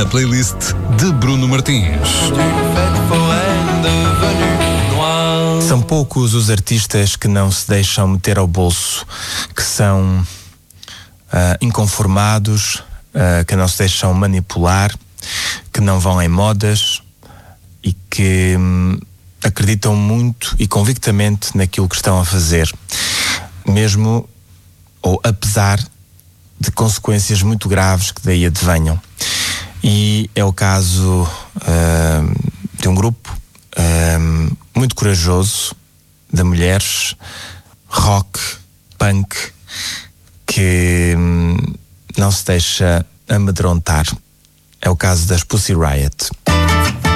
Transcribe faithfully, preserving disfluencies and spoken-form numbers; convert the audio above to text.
a playlist de Bruno Martins. São poucos os artistas que não se deixam meter ao bolso, que são uh, inconformados, uh, que não se deixam manipular, que não vão em modas e que um, acreditam muito e convictamente naquilo que estão a fazer, mesmo ou apesar de consequências muito graves que daí advenham. E é o caso uh, de um grupo uh, muito corajoso de mulheres rock, punk, que um, não se deixa amedrontar. É o caso das Pussy Riot.